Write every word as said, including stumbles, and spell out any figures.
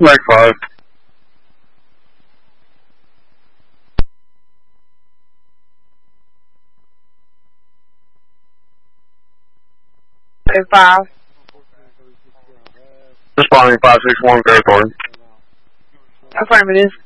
Like five. Five. Responding five six one, very important. Affirmative.